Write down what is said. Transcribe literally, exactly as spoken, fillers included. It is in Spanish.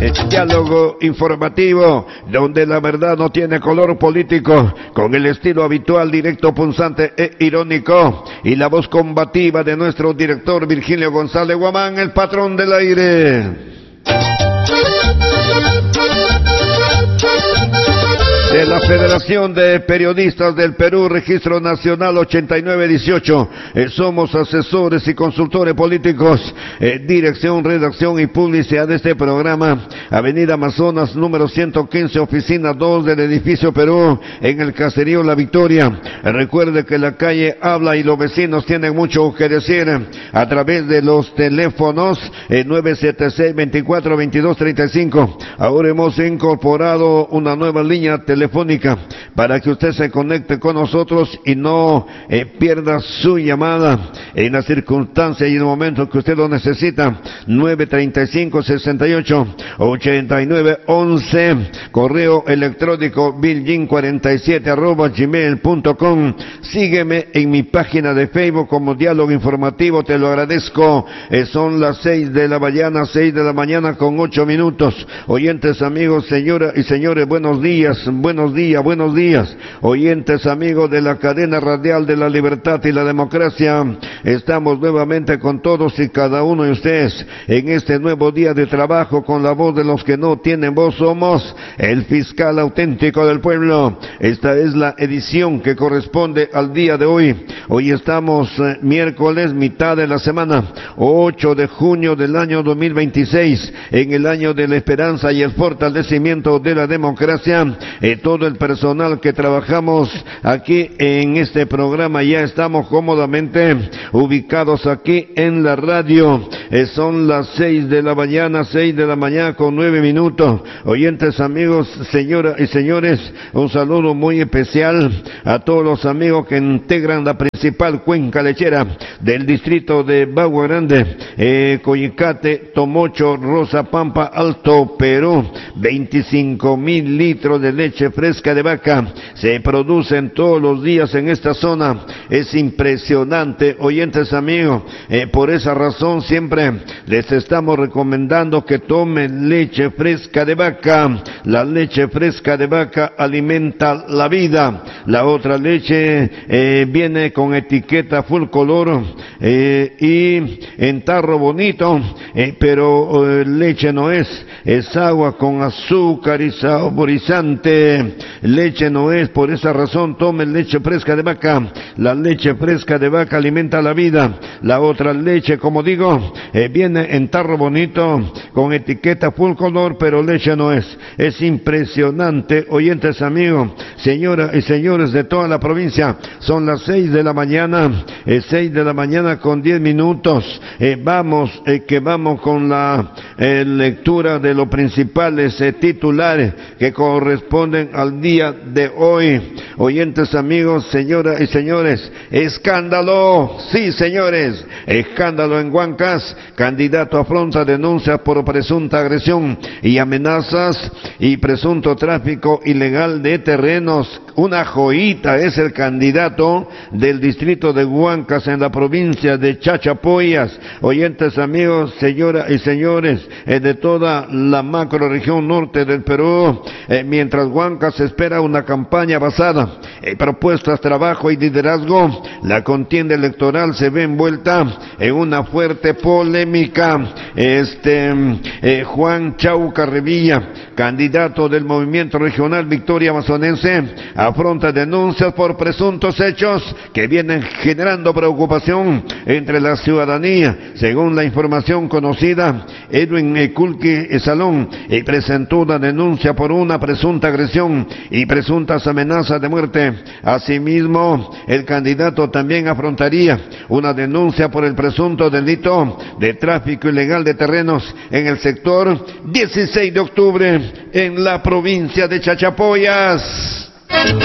Diálogo informativo, donde la verdad no tiene color político, con el estilo habitual, directo, punzante e irónico, y la voz combativa de nuestro director Virgilio González Guamán, el patrón del aire. De la Federación de Periodistas del Perú, Registro Nacional ochenta y nueve dieciocho, eh, somos asesores y consultores políticos, eh, dirección, redacción y publicidad de este programa, Avenida Amazonas, número ciento quince, oficina dos del edificio Perú, en el caserío La Victoria. Eh, recuerde que la calle habla y los vecinos tienen mucho que decir a través de los teléfonos eh, nueve siete seis, veinticuatro, veintidós, treinta y cinco. Ahora hemos incorporado una nueva línea telefónica telefónica para que usted se conecte con nosotros y no eh, pierda su llamada en la circunstancia y en el momento que usted lo necesita. Nueve treinta y cinco, sesenta y ocho, ochenta y nueve, once, correo electrónico biljin cuarenta y siete arroba gmail punto com. Sígueme en mi página de Facebook como Diálogo Informativo, te lo agradezco. Eh, son las seis de la mañana, seis de la mañana con ocho minutos. Oyentes, amigos, señoras y señores, buenos días. Buenos días, buenos días, oyentes, amigos de la cadena radial de la libertad y la democracia. Estamos nuevamente con todos y cada uno de ustedes en este nuevo día de trabajo con la voz de los que no tienen voz. Somos el fiscal auténtico del pueblo. Esta es la edición que corresponde al día de hoy. Hoy estamos eh, miércoles, mitad de la semana, ocho de junio del año dos mil veintiséis, en el año de la esperanza y el fortalecimiento de la democracia. Eh, todo el personal que trabajamos aquí en este programa ya estamos cómodamente ubicados aquí en la radio. Eh, son las seis de la mañana, seis de la mañana con nueve minutos. Oyentes, amigos, señoras y señores, un saludo muy especial a todos los amigos que integran la principal cuenca lechera del distrito de Bagua Grande, eh, Coyicate, Tomocho, Rosa, Pampa, Alto, Perú. veinticinco mil litros de leche fresca de vaca se producen todos los días en esta zona. Es impresionante, oyentes, amigos. Eh, por esa razón siempre les estamos recomendando que tomen leche fresca de vaca. La leche fresca de vaca alimenta la vida. La otra leche eh, viene con etiqueta full color eh, y en tarro bonito, eh, pero eh, leche no es, es agua con azúcar y saborizante. Leche no es, por esa razón tomen leche fresca de vaca. La leche fresca de vaca alimenta la vida. La otra leche, como digo, eh, viene en tarro bonito con etiqueta full color, pero leche no es. Es impresionante, oyentes, amigos, señoras y señores de toda la provincia. Son las seis de la mañana, eh, seis de la mañana con diez minutos. Eh, vamos, eh, que vamos con la eh, lectura de los principales eh, titulares que corresponden al día de hoy. Oyentes, amigos, señoras y señores, escándalo, sí, señores, escándalo en Huancas. Candidato afronta denuncias por presunta agresión y amenazas y presunto tráfico ilegal de terrenos. Una joyita es el candidato del distrito de Huancas en la provincia de Chachapoyas. Oyentes, amigos, señoras y señores, eh, de toda la macroregión norte del Perú, eh, mientras Huancas espera una campaña basada en propuestas, trabajo y liderazgo, la contienda electoral se ve envuelta en una fuerte polémica. Este eh, Juan Chauca Revilla, candidato del movimiento regional Victoria Amazonense, afronta denuncias por presuntos hechos que vienen generando preocupación entre la ciudadanía. Según la información conocida, Edwin Eculqui Salón eh, presentó una denuncia por una presunta agresión y presuntas amenazas de muerte. Asimismo, el candidato también afrontaría una denuncia por el presunto delito de tráfico ilegal de terrenos en el sector dieciséis de octubre en la provincia de Chachapoyas.